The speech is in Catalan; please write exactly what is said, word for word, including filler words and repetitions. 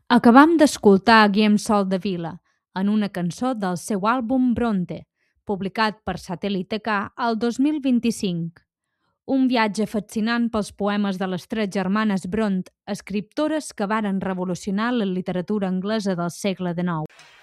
Acabam d'escoltar Guillem Sol de Vila en una cançó del seu àlbum Bronte, publicat per Satèl·lit K el dos mil vint-i-cinc. Un viatge fascinant pels poemes de les tres germanes Bront, escriptores que varen revolucionar la literatura anglesa del segle dinou.